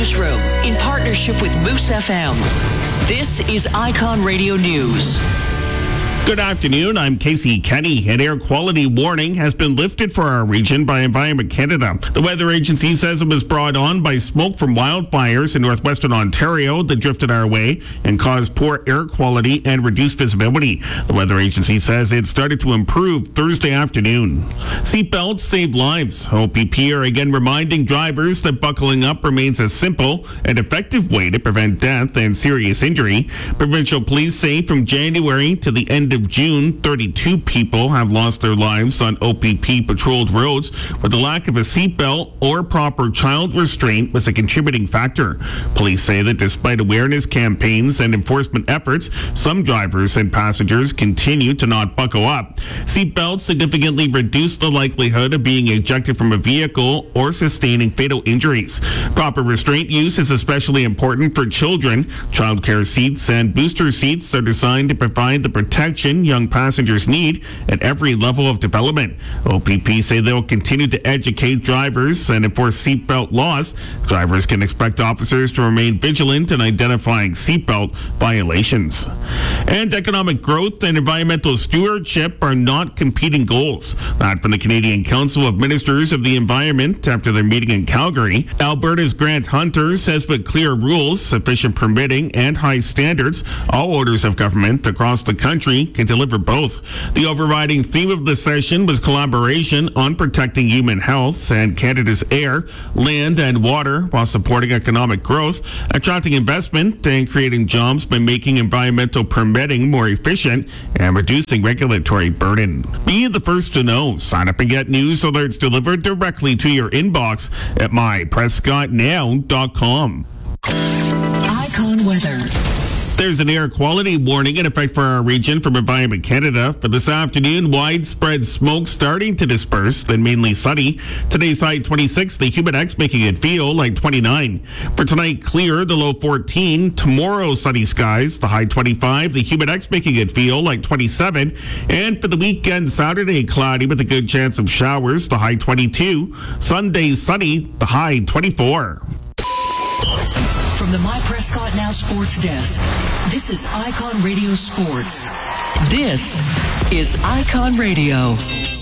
Newsroom in partnership with Moose FM. This is Icon Radio News. Good afternoon, I'm Casey Kenny. An air quality warning has been lifted for our region by Environment Canada. The weather agency says it was brought on by smoke from wildfires in northwestern Ontario that drifted our way and caused poor air quality and reduced visibility. The weather agency says it started to improve Thursday afternoon. Seatbelts save lives. OPP are again reminding drivers that buckling up remains a simple and effective way to prevent death and serious injury. Provincial police say from January to the end of June, 32 people have lost their lives on OPP patrolled roads where the lack of a seatbelt or proper child restraint was a contributing factor. Police say that despite awareness campaigns and enforcement efforts, some drivers and passengers continue to not buckle up. Seatbelts significantly reduce the likelihood of being ejected from a vehicle or sustaining fatal injuries. Proper restraint use is especially important for children. Childcare seats and booster seats are designed to provide the protection young passengers need at every level of development. OPP say they will continue to educate drivers and enforce seatbelt laws. Drivers can expect officers to remain vigilant in identifying seatbelt violations. And economic growth and environmental stewardship are not competing goals. That from the Canadian Council of Ministers of the Environment after their meeting in Calgary. Alberta's Grant Hunter says with clear rules, sufficient permitting, and high standards, all orders of government across the country can deliver both. The overriding theme of the session was collaboration on protecting human health and Canada's air, land, and water while supporting economic growth, attracting investment, and creating jobs by making environmental permitting more efficient and reducing regulatory burden. Be the first to know. Sign up and get news alerts delivered directly to your inbox at myprescottnow.com. Icon Weather. There's an air quality warning in effect for our region from Environment Canada. For this afternoon, widespread smoke starting to disperse, then mainly sunny. Today's high 26, the humid X making it feel like 29. For tonight, clear, the low 14. Tomorrow, sunny skies, the high 25, the humid X making it feel like 27. And for the weekend, Saturday, cloudy with a good chance of showers, the high 22. Sunday, sunny, the high 24. From the My Prescott Now Sports Desk, this is Icon Radio Sports. This is Icon Radio.